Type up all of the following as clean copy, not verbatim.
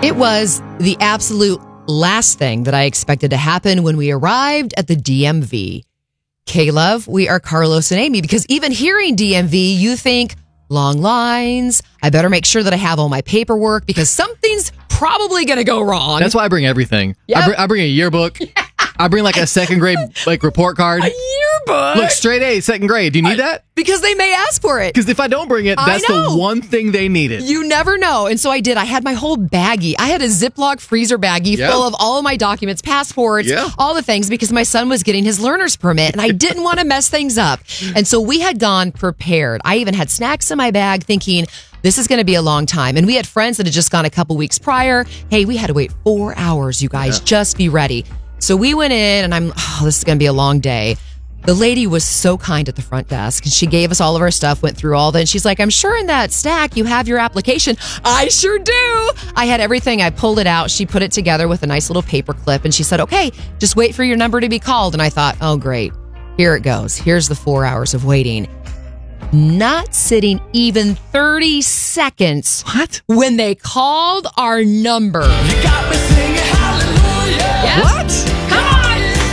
It was the absolute last thing that I expected to happen when we arrived at the DMV. K-Love, we are Carlos and Amy, because even hearing DMV, you think long lines. I better make sure that I have all my paperwork because something's probably going to go wrong. That's why I bring everything. Yep. I bring a yearbook. I bring like a second grade report card. A yearbook? Look, straight A, second grade. Do you need that? Because they may ask for it. Because if I don't bring it, that's the one thing they needed. You never know. And so I did. I had my whole baggie. I had a Ziploc freezer baggie full of all of my documents, passports, all the things, because my son was getting his learner's permit and I didn't want to mess things up. And so we had gone prepared. I even had snacks in my bag thinking, this is going to be a long time. And we had friends that had just gone a couple weeks prior. Hey, we had to wait 4 hours, you guys. Just be ready. So we went in and this is going to be a long day. The lady was so kind at the front desk and she gave us all of our stuff, went through all that. And she's like, I'm sure in that stack you have your application. I sure do. I had everything. I pulled it out. She put it together with a nice little paper clip and she said, okay, just wait for your number to be called. And I thought, oh, great. Here it goes. Here's the 4 hours of waiting. Not sitting even 30 seconds. What? When they called our number. You got me singing hallelujah. Yes. What? Come on.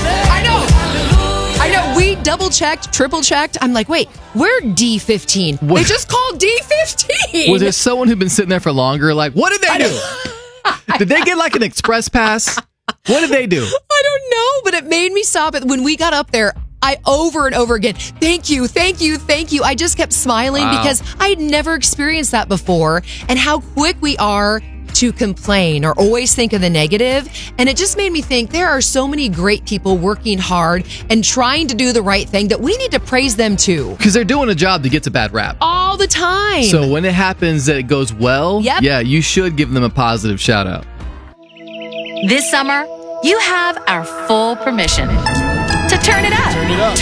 I know. We double checked, triple checked. I'm like, wait, we're D15. They just called D15. Was there someone who'd been sitting there for longer? Like, what did they do? Did they get like an express pass? What did they do? I don't know, but it made me stop it. When we got up there, I over and over again, thank you, thank you, thank you. I just kept smiling because I had never experienced that before, and how quick we are to complain or always think of the negative. And it just made me think there are so many great people working hard and trying to do the right thing that we need to praise them too. Because they're doing a job that gets a bad rap. All the time. So when it happens that it goes well, you should give them a positive shout out. This summer, you have our full permission to turn it up.